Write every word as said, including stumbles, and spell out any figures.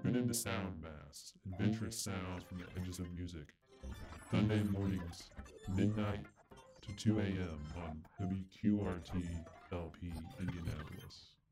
Tune into Sound Mass, adventurous sounds from the edges of music. Sunday mornings, midnight to two a m on W Q R T L P Indianapolis.